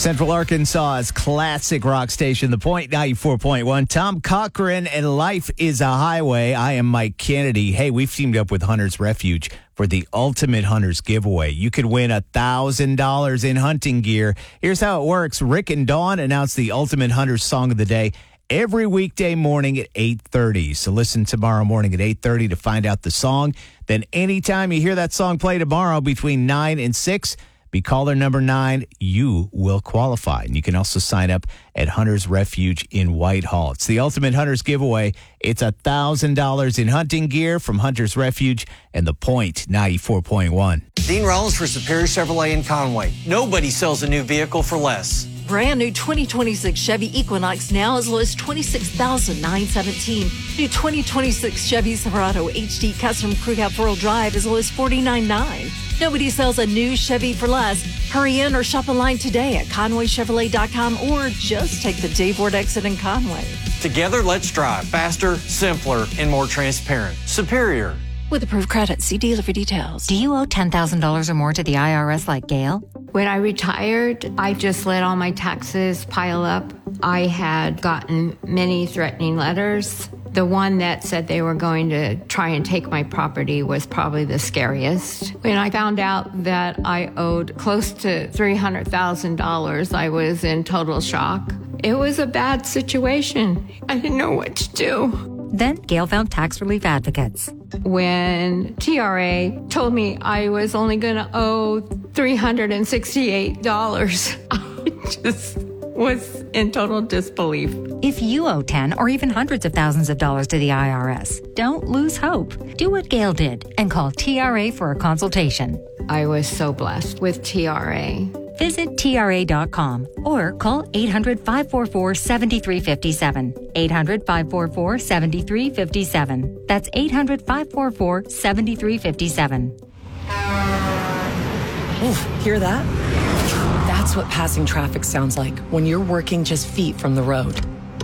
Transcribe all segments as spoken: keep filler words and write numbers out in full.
Central Arkansas's classic rock station, The Point ninety-four point one. Tom Cochran and Life is a Highway. I am Mike Kennedy. Hey, we've teamed up with Hunter's Refuge for the Ultimate Hunters giveaway. You could win one thousand dollars in hunting gear. Here's how it works. Rick and Dawn announce the Ultimate Hunters Song of the Day every weekday morning at eight thirty. So listen tomorrow morning at eight thirty to find out the song. Then anytime you hear that song play tomorrow between nine and six, be caller number nine, you will qualify. And you can also sign up at Hunter's Refuge in Whitehall. It's the Ultimate Hunters giveaway. It's one thousand dollars in hunting gear from Hunter's Refuge and The Point ninety-four point one. Dean Rollins for Superior Chevrolet in Conway. Nobody sells a new vehicle for less. Brand new twenty twenty-six Chevy Equinox now as low as twenty-six thousand nine hundred seventeen dollars. New twenty twenty-six Chevy Silverado H D Custom Crew Cab four-wheel drive as low as forty-nine thousand nine hundred nine dollars. Nobody sells a new Chevy for less. Hurry in or shop online today at Conway Chevrolet dot com or just take the Dave Ward exit in Conway. Together, let's drive faster, simpler, and more transparent. Superior. With approved credit, see dealer for details. Do you owe ten thousand dollars or more to the I R S like Gail? When I retired, I just let all my taxes pile up. I had gotten many threatening letters. The one that said they were going to try and take my property was probably the scariest. When I found out that I owed close to three hundred thousand dollars, I was in total shock. It was a bad situation. I didn't know what to do. Then Gail found tax relief advocates. When T R A told me I was only going to owe three hundred sixty-eight dollars, I just was in total disbelief. If you owe ten or even hundreds of thousands of dollars to the I R S, don't lose hope. Do what Gail did and call T R A for a consultation. I was so blessed with T R A. Visit T R A dot com or call eight hundred, five four four, seven three five seven. eight hundred, five four four, seven three five seven. That's eight hundred, five four four, seven three five seven. Oof, hear that? That's what passing traffic sounds like when you're working just feet from the road.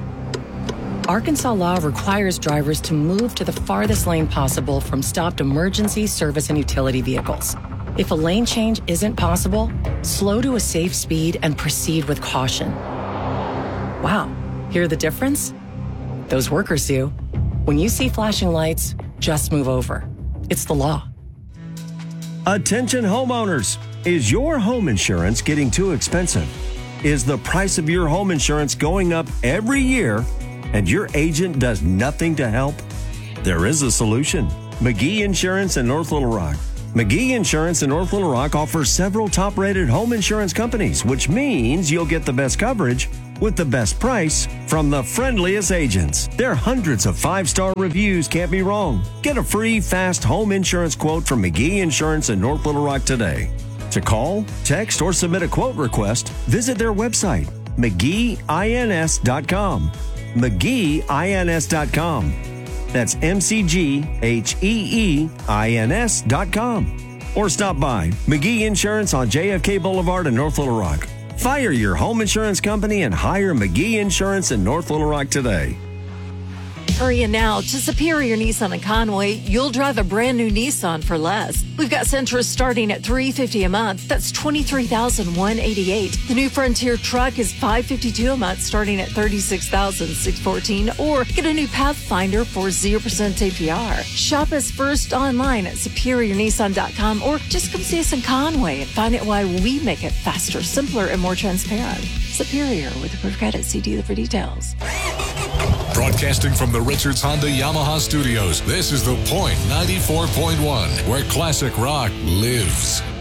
Arkansas law requires drivers to move to the farthest lane possible from stopped emergency, service, and utility vehicles. If a lane change isn't possible, slow to a safe speed and proceed with caution. Wow, hear the difference? Those workers do. When you see flashing lights, just move over. It's the law. Attention homeowners. Is your home insurance getting too expensive? Is the price of your home insurance going up every year and your agent does nothing to help? There is a solution. McGee Insurance in North Little Rock. McGee Insurance in North Little Rock offers several top-rated home insurance companies, which means you'll get the best coverage with the best price from the friendliest agents. Their hundreds of five-star reviews can't be wrong. Get a free, fast home insurance quote from McGee Insurance in North Little Rock today. To call, text, or submit a quote request, visit their website, McGee Ins dot com. McGee Ins dot com. That's M C G H E E I N S dot com. Or stop by McGee Insurance on J F K Boulevard in North Little Rock. Fire your home insurance company and hire McGee Insurance in North Little Rock today. Hurry in now to Superior Nissan in Conway. You'll drive a brand new Nissan for less. We've got Sentra starting at three hundred fifty dollars a month. That's twenty-three thousand one hundred eighty-eight dollars. The new Frontier truck is five hundred fifty-two dollars a month starting at thirty-six thousand six hundred fourteen dollars. Or get a new Pathfinder for zero percent A P R. Shop us first online at Superior Nissan dot com or just come see us in Conway and find out why we make it faster, simpler, and more transparent. Superior with approved credit. See dealer for details. Broadcasting from the Richards Honda Yamaha Studios, this is The Point ninety-four point one, where classic rock lives.